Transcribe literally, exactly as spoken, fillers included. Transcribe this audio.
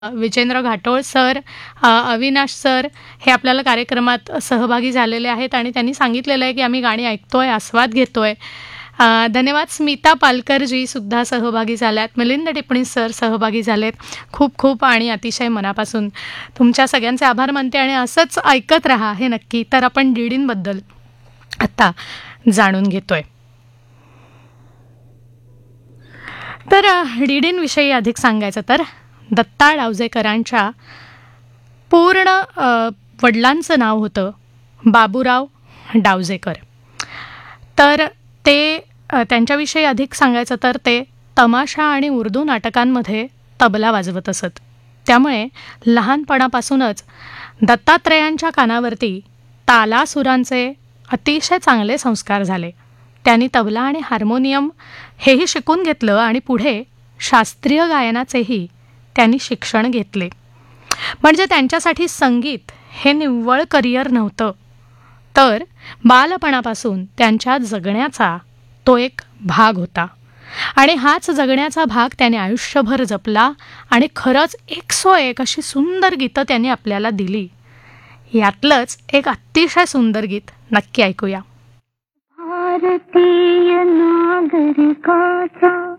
Vijendra Ghatol sir, अ, Avinash sir हे आपल्याला कार्यक्रमात सहभागी झालेले आहेत आणि त्यांनी सांगितलेलं आहे की आम्ही गाणी ऐकतोय, आस्वाद घेतोय. अ, धन्यवाद. स्मिता पालकरजी सुद्धा सहभागी झाल्यात. मिलिंद टिपणी सर सहभागी झालेत. खूप खूप आणि अतिशय मनापासून तुमच्या सगळ्यांचे आभार मानते आणि असंच ऐकत राहा हे नक्की. तर आपण डीडींबद्दल आता जाणून घेतोय. तर डीडींविषयी अधिक सांगायचं तर दत्ता डावजेकरांच्या पूर्ण अ, वडिलांचं नाव होतं बाबूराव डावजेकर. तर ते अ, त्यांच्याविषयी अधिक सांगायचं तर ते तमाशा आणि उर्दू नाटकांमध्ये तबला वाजवत असत. त्यामुळे लहानपणापासूनच दत्तात्रेयांच्या कानावरती तालासुरांचे अतिशय चांगले संस्कार झाले. त्यांनी तबला आणि हार्मोनियम हेही शिकून घेतलं आणि पुढे शास्त्रीय गायनाचेही त्यांनी शिक्षण घेतले. म्हणजे त्यांच्यासाठी संगीत हे निव्वळ करिअर नव्हतं, तर बालपणापासून त्यांच्या जगण्याचा तो एक भाग होता आणि हाच जगण्याचा भाग त्याने आयुष्यभर जपला आणि खरंच एकसो एक अशी सुंदर गीतं त्यांनी आपल्याला दिली. यातलंच एक अतिशय सुंदर गीत नक्की ऐकूया. भारतीय नागरिकाचा